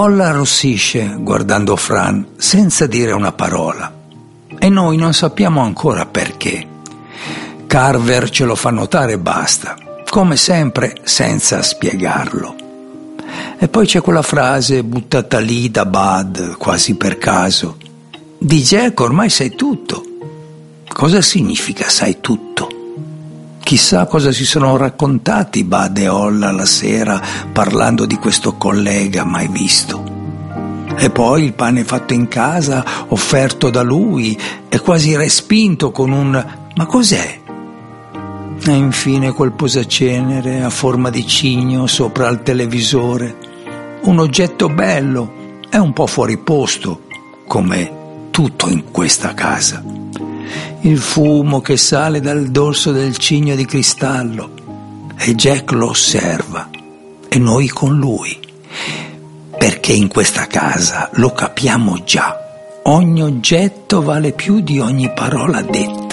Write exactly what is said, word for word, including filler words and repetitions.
Olla arrossisce guardando Fran senza dire una parola e noi non sappiamo ancora perché. Carver ce lo fa notare e basta, come sempre senza spiegarlo. E poi c'è quella frase buttata lì da Bud quasi per caso: di Jack ormai sai tutto. Cosa significa sai tutto? Chissà cosa si sono raccontati Bud e Olla la sera parlando di questo collega mai visto. E poi il pane fatto in casa, offerto da lui, è quasi respinto con un «ma cos'è?» E infine quel posacenere a forma di cigno sopra il televisore, un oggetto bello e un po' fuori posto, come tutto in questa casa. Il fumo che sale dal dorso del cigno di cristallo e Jack lo osserva e noi con lui, perché in questa casa lo capiamo già, ogni oggetto vale più di ogni parola detta.